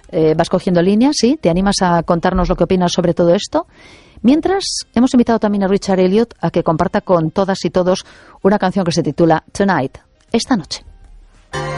vas cogiendo líneas, ¿sí? ¿Te animas a contarnos lo que opinas sobre todo esto? Mientras, hemos invitado también a Richard Elliott a que comparta con todas y todos una canción que se titula Tonight, esta noche.